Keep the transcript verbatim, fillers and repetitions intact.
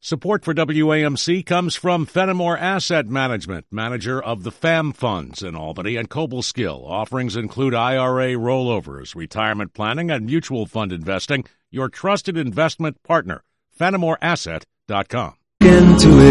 Support for W A M C comes from Fenimore Asset Management, manager of the F A M funds in Albany and Cobleskill. Offerings include I R A rollovers, retirement planning, and mutual fund investing. Your trusted investment partner, Fenimore Asset dot com. Into